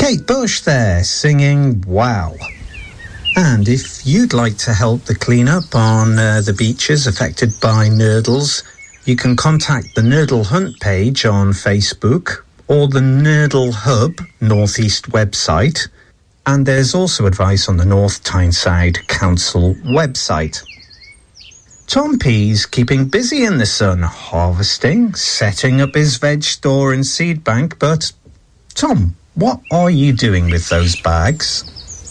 Kate Bush there, singing Wow. And if you'd like to help the clean-up on the beaches affected by nurdles, you can contact the Nurdle Hunt page on Facebook or the Nurdle Hub Northeast website. And there's also advice on the North Tyneside Council website. Tom P's keeping busy in the sun, harvesting, setting up his veg store and seed bank. But, Tom, what are you doing with those bags?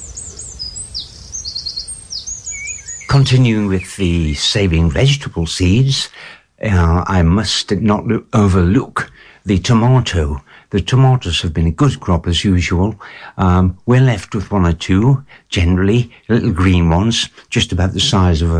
Continuing with the saving vegetable seeds, I must not overlook the tomato. The tomatoes have been a good crop as usual. We're left with one or two, generally little green ones, just about the size of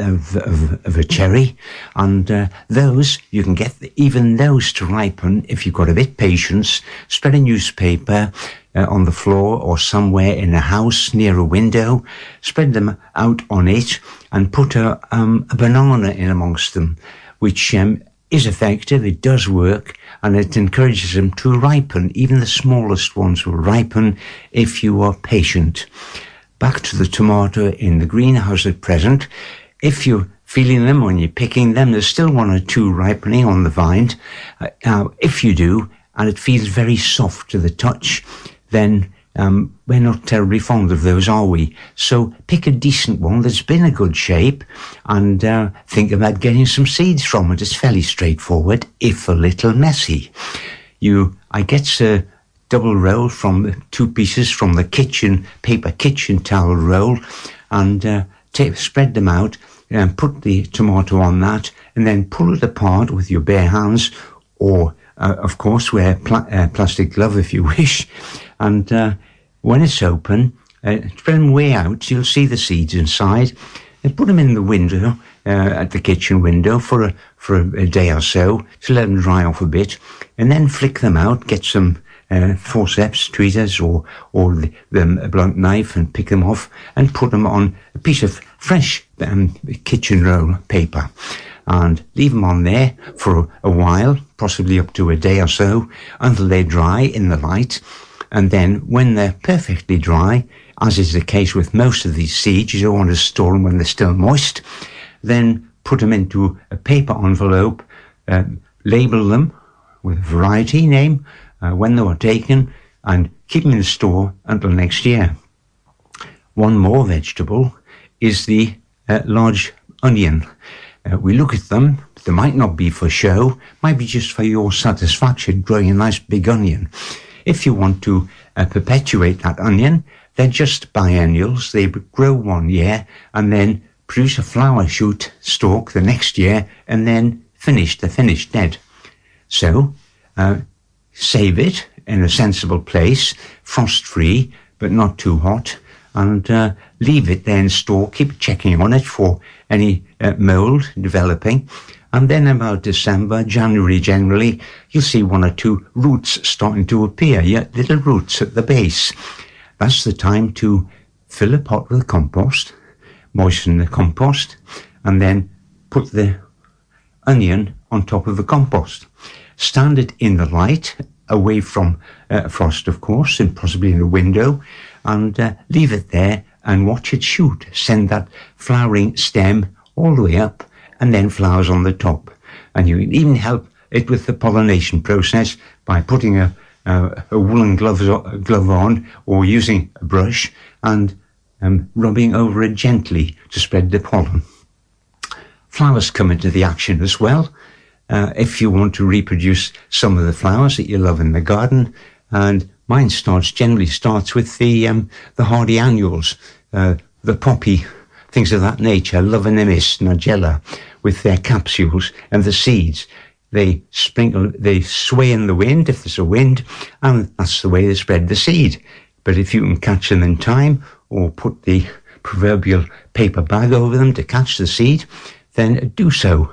a cherry. And those, you can get even those to ripen if you've got a bit of patience. Spread a newspaper on the floor or somewhere in a house near a window. Spread them out on it and put a banana in amongst them, which is effective. It does work, and it encourages them to ripen. Even the smallest ones will ripen if you are patient. Back to the tomato in the greenhouse at present. If you're feeling them when you're picking them, there's still one or two ripening on the vine. If you do, and it feels very soft to the touch, then we're not terribly fond of those, are we? So pick a decent one that's been a good shape and think about getting some seeds from it. It's fairly straightforward, if a little messy. I get a double roll from 2 pieces from the paper kitchen towel roll, and spread them out and put the tomato on that, and then pull it apart with your bare hands, or of course wear a plastic glove if you wish. And when it's open, spread them way out so you'll see the seeds inside, and put them in the window, at the kitchen window for a day or so to let them dry off a bit, and then flick them out. Get some forceps, tweezers, or a blunt knife, and pick them off and put them on a piece of fresh kitchen roll paper, and leave them on there for a while, possibly up to a day or so, until they dry in the light. And then when they're perfectly dry, as is the case with most of these seeds, you don't want to store them when they're still moist, then put them into a paper envelope, label them with a variety name when they were taken, and keep them in the store until next year. One more vegetable is the large onion. We look at them, they might not be for show, might be just for your satisfaction, growing a nice big onion. If you want to perpetuate that onion, they're just biennials. They grow 1 year and then produce a flower shoot stalk the next year, and then they're finished dead. So save it in a sensible place, frost-free, but not too hot, and leave it there in store. Keep checking on it for any mold developing. And then about December, January generally, you'll see 1 or 2 roots starting to appear, little roots at the base. That's the time to fill a pot with compost, moisten the compost, and then put the onion on top of the compost. Stand it in the light, away from frost, of course, and possibly in the window, and leave it there and watch it shoot. Send that flowering stem all the way up, and then flowers on the top. And you can even help it with the pollination process by putting a woolen glove on, or using a brush and rubbing over it gently to spread the pollen. Flowers come into the action as well. If you want to reproduce some of the flowers that you love in the garden, and mine generally starts with the hardy annuals, the poppy, things of that nature, Lovenimis, Nigella, with their capsules and the seeds. They sway in the wind if there's a wind, and that's the way they spread the seed. But if you can catch them in time, or put the proverbial paper bag over them to catch the seed, then do so.